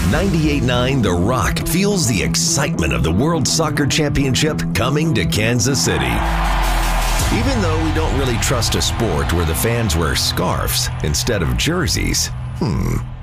98.9 The Rock feels the excitement of the World Soccer Championship coming to Kansas City. Even though we don't really trust a sport where the fans wear scarves instead of jerseys,